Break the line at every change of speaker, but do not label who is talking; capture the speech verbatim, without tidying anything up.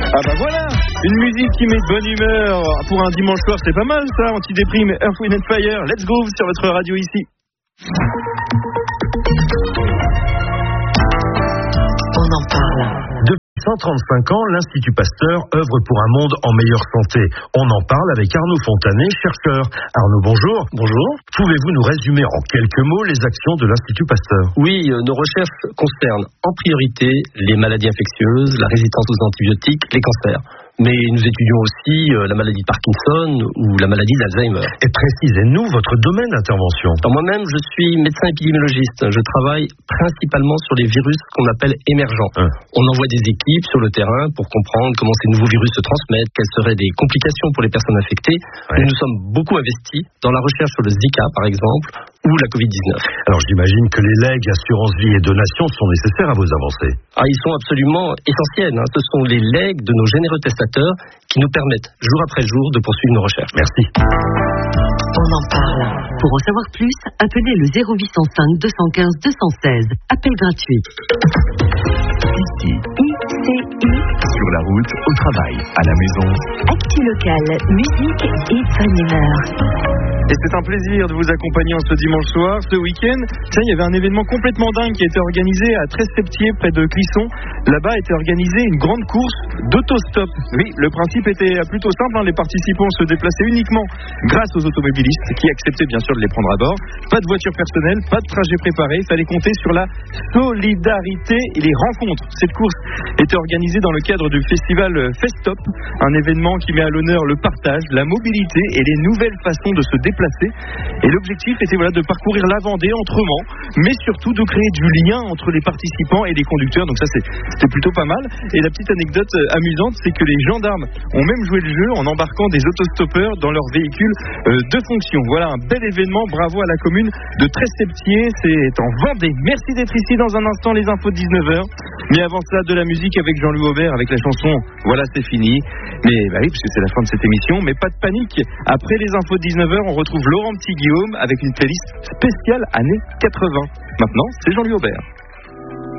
Ah bah voilà, une musique qui met de bonne humeur pour un dimanche soir, c'est pas mal ça, anti-déprime, Earth, Wind and Fire, let's go sur votre radio ici.
On en parle.
Depuis cent trente-cinq ans, l'Institut Pasteur œuvre pour un monde en meilleure santé. On en parle avec Arnaud Fontanet, chercheur. Arnaud, bonjour.
Bonjour.
Pouvez-vous nous résumer en quelques mots les actions de l'Institut Pasteur ?
Oui, euh, nos recherches concernent en priorité les maladies infectieuses, la résistance aux antibiotiques, les cancers. Mais nous étudions aussi euh, la maladie de Parkinson ou la maladie d'Alzheimer.
Et précisez-nous votre domaine d'intervention.
Alors moi-même, je suis médecin épidémiologiste. Je travaille principalement sur les virus qu'on appelle émergents. Hein. On envoie des équipes sur le terrain pour comprendre comment ces nouveaux virus se transmettent, quelles seraient des complications pour les personnes infectées. Ouais. Nous nous sommes beaucoup investis dans la recherche sur le Zika, par exemple, ou la covid dix-neuf.
Alors j'imagine que les legs, assurance vie et donations sont nécessaires à vos avancées.
Ah, ils sont absolument essentiels. Hein. Ce sont les legs de nos généreux testateurs qui nous permettent, jour après jour, de poursuivre nos recherches.
Merci.
On en parle. Pour en savoir plus, appelez le zéro huit cent cinq deux cent quinze deux cent seize. Appel gratuit.
Ici,
I C I.
Sur la route, au travail, à la maison.
Actu local, musique et bonne humeur.
Et c'est un plaisir de vous accompagner en ce dimanche soir. Ce week-end, tiens, il y avait un événement complètement dingue qui a été organisé à Tresse-Septier, près de Clisson. Là-bas était organisée une grande course d'autostop. Oui, le principe était plutôt simple, hein. Les participants se déplaçaient uniquement grâce aux automobilistes qui acceptaient bien sûr de les prendre à bord. Pas de voiture personnelle, pas de trajet préparé. Il fallait compter sur la solidarité et les rencontres. Cette course était organisée dans le cadre du festival Festop, un événement qui met à l'honneur le partage, la mobilité et les nouvelles façons de se déplacer. Et l'objectif était voilà, de parcourir la Vendée entre Mans, mais surtout de créer du lien entre les participants et les conducteurs. Donc ça c'est, c'était plutôt pas mal. Et la petite anecdote amusante, c'est que les gendarmes ont même joué le jeu en embarquant des autostoppeurs dans leurs véhicules euh, de fonction. Voilà un bel événement. Bravo à la commune de Tresse-Septier. C'est en Vendée. Merci d'être ici. Dans un instant, les infos de dix-neuf heures. Mais avant cela, de la musique avec Jean-Louis Aubert, avec la chanson Voilà, c'est fini. Mais bah oui, parce que c'est la fin de cette émission. Mais pas de panique. Après les infos de dix-neuf heures, on retrouve Laurent Petit-Guillaume avec une playlist spéciale années quatre-vingts. Maintenant, c'est Jean-Louis Aubert.